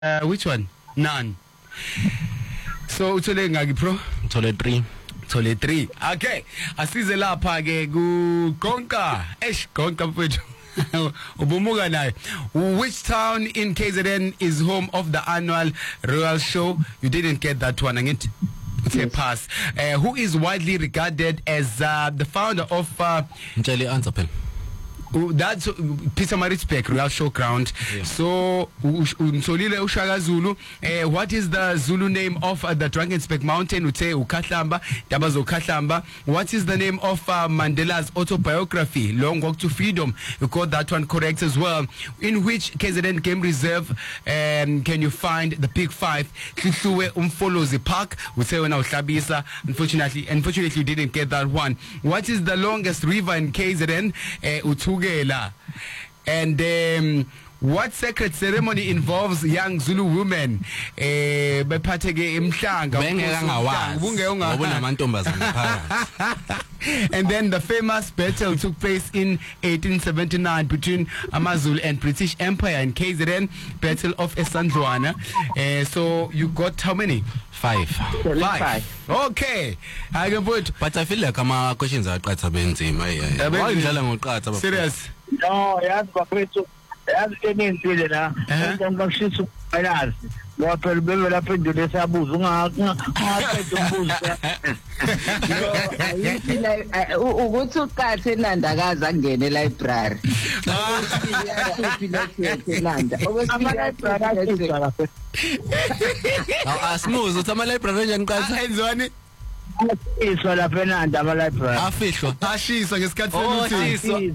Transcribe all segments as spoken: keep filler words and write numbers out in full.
Uh, which one? None. So uthole ngaki pro? Uthole three. Uthole three. Okay. Asize lapha ke ku Konka. Eish Konka mfethu. Ubumuka naye. Which town in K Z N is home of the annual Royal Show? You didn't get that one, angithi? Say pass. Uh, who is widely regarded as uh, the founder of uh, Mtshele answer pen. That's uh, Peter Maritzburg Royal Showground. Yeah. So Msolile Ushaka Zulu. Uh, what is the Zulu name of uh, the Drakensberg Mountain? Uthe Ukhahlamba, Dabazo Ukhahlamba. What is the name of uh, Mandela's autobiography, Long Walk to Freedom? You got that one correct as well. In which K Z N Game Reserve um, can you find the Big Five? Hluhluwe Umfolozi Park. Uthe wena uhlabisa. Unfortunately, unfortunately you didn't get that one. What is the longest river in K Z N? Uh, Utu And um, what sacred ceremony involves young Zulu women? Eh, bephatheke emhlanga. And then the famous battle took place in eighteen seventy-nine between Amazulu and British Empire in K Z N, Battle of Esandlwana. Uh, so you got how many? Five. Five. Okay. I can put. But I feel like my questions are quite amazing. Serious? No, yes, but as any feeling, I don't know she's finance. What will be up into this abuse? Ukuthi uqathe nandakaza angene library. Asmuze uthi ama library njani qatha enzwani? Iswa lapha enanda ama library. Afihlwa. Ashiswa ngesikhathi senuthi.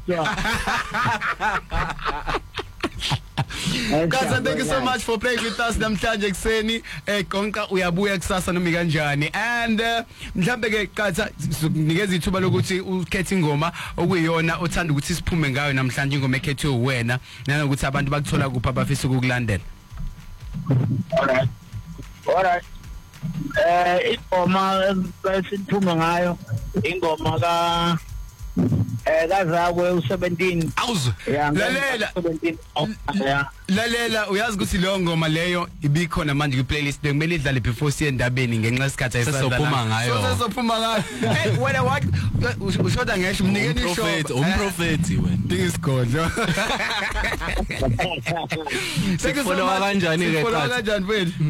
Guys, thank you so much for playing with us namhlanje kuseni. Eh Konka uyabuya kusasa noma kanjani. And mhlambe ke Qatha nikeza ithuba lokuthi ukhethe ingoma okuyiyona othanda ukuthi siphume ngayo namhlanje ingoma ekhethwe uwena nanokuthi abantu bakuthola kuphi abafisa ukukulandela. Alright. Alright. Eh ingoma esiphume ngayo ingoma ka Eh kazakwe u-seventeen. Awuze. Lalela. Lalela uyazi ukuthi leyo ngoma leyo ibikhona manje ku-playlist bekumele idlale before siye endabeni ngenxa yesikhathi ayisadlala. Sophuma ngayo. Sophuma ngayo. Hey wena what ushoda ngesho mnikeni ishow. Umprofeti wena. Dingisigondlo. Sikufollow kanjani ke Follow kanjani mfethu?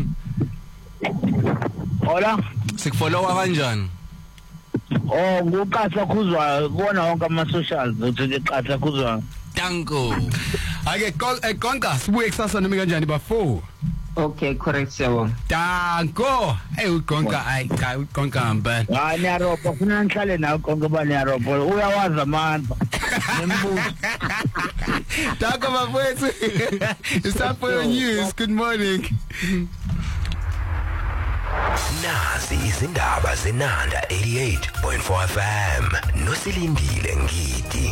Hola. Sikufollow kanjani? Oh, nguqatha khuzwa kuona wonke ama socials uthi iqatha khuzwa. Danko. Ake Konka sibuye kusasa noma kanjani ba four. Okay, correct siyabonga. Danko. Hey uKonka ay cha uKonka hamba. Hayi niyarobha ufuna ngihlale nawe Konka ba niyarobha uyawazi amandla. Nembuzo. Danko bafowethu. It's time for your news. Good morning. Nazi izindaba zenanda eighty-eight point four F M nosilindile ngidi.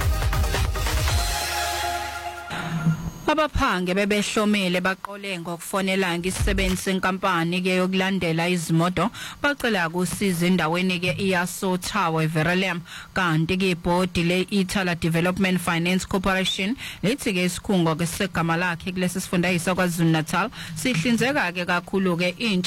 Abaphange bebehlomile baqole ngokufonela ngisisebenzi senkampani ke yokulandela izimoto bacela kusiza endaweni ke iyaso Tower Verulam kanti ke board le Ithala Development Finance Corporation lithi ke isikhungo ke segama lakhe kulesi sifundayisa kwaZulu Natal sihlinzeka ke kakhulu ke